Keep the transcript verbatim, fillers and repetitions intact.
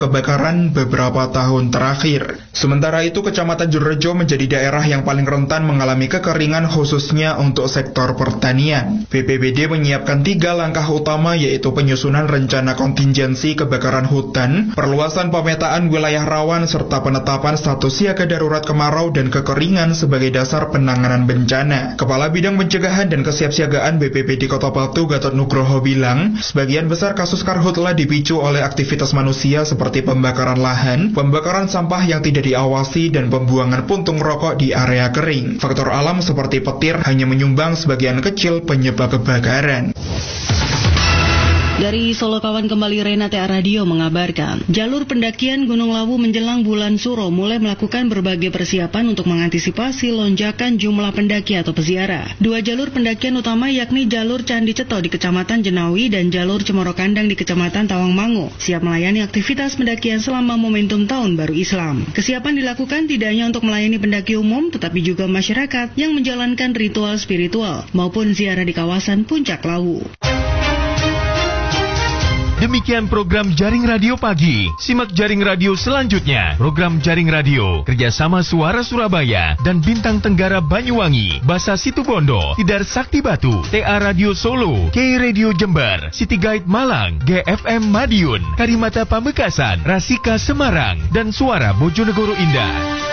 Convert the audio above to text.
kebakaran beberapa tahun terakhir. Sementara itu, Kecamatan Jerejo menjadi daerah yang paling rentan mengalami kekeringan khususnya untuk sektor pertanian. B P B D menyiapkan tiga langkah utama, yaitu penyusunan rencana kontingensi kebakaran hutan, perluasan pemetaan wilayah rawan, serta penetapan status siaga darurat kemarau dan kekeringan sebagai dasar penanganan bencana. Kepala Bidang Pencegahan dan Kesiapsiagaan B P B D Kota Batu, Gatot Nugroho, bilang, sebagian besar kasus karhutla dipicu oleh aktivitas manusia seperti pembakaran lahan, pembakaran sampah yang tidak diawasi, dan pembuangan puntung rokok di area kering. Faktor alam seperti petir hanya menyumbang sebagian kecil penyebab kebakaran. Dari Solo, kawan kembali Renate Radio mengabarkan, jalur pendakian Gunung Lawu menjelang bulan Suro mulai melakukan berbagai persiapan untuk mengantisipasi lonjakan jumlah pendaki atau peziarah. Dua jalur pendakian utama yakni jalur Candi Ceto di Kecamatan Jenawi dan jalur Cemoro Kandang di Kecamatan Tawangmangu siap melayani aktivitas pendakian selama momentum Tahun Baru Islam. Kesiapan dilakukan tidak hanya untuk melayani pendaki umum, tetapi juga masyarakat yang menjalankan ritual spiritual maupun ziarah di kawasan Puncak Lawu. Demikian program Jaring Radio Pagi. Simak Jaring Radio selanjutnya. Program Jaring Radio kerjasama Suara Surabaya dan Bintang Tenggara Banyuwangi, Basa Situbondo, Tidar Sakti Batu, T A Radio Solo, K Radio Jember, City Guide Malang, G F M Madiun, Karimata Pamekasan, Rasika Semarang, dan Suara Bojonegoro Indah.